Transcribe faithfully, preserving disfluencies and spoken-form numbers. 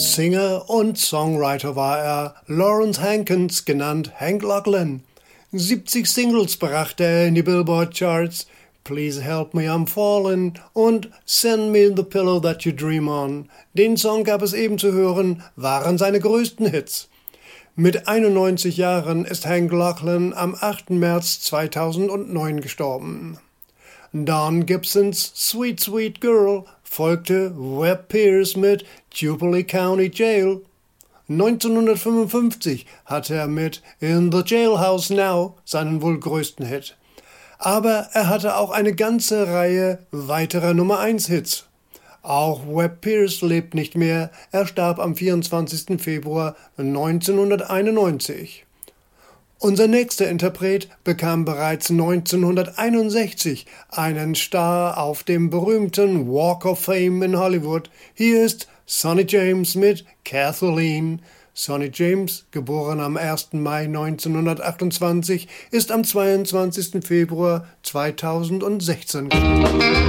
Singer und Songwriter war er, Lawrence Hankins, genannt Hank Lachlan. siebzig Singles brachte er in die Billboard-Charts, Please Help Me I'm Falling und Send Me the Pillow That You Dream On. Den Song gab es eben zu hören, waren seine größten Hits. Mit einundneunzig Jahren ist Hank Lachlan am achten März zweitausendneun gestorben. Don Gibsons Sweet Sweet Girl folgte Webb Pierce mit Jubilee County Jail. neunzehnhundertfünfundfünfzig hatte er mit In the Jailhouse Now seinen wohl größten Hit. Aber er hatte auch eine ganze Reihe weiterer Nummer eins Hits. Auch Webb Pierce lebt nicht mehr, er starb am vierundzwanzigsten Februar neunzehnhunderteinundneunzig. Unser nächster Interpret bekam bereits neunzehnhunderteinundsechzig einen Star auf dem berühmten Walk of Fame in Hollywood. Hier ist Sonny James mit Kathleen. Sonny James, geboren am ersten Mai neunzehnhundertachtundzwanzig, ist am zweiundzwanzigsten Februar zweitausendsechzehn gestorben.